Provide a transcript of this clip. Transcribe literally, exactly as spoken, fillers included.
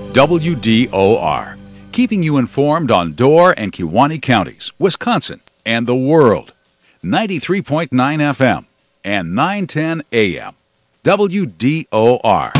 W D O R, keeping you informed on Door and Kewaunee counties, Wisconsin, and the world. ninety-three point nine F M and nine ten A M. W D O R.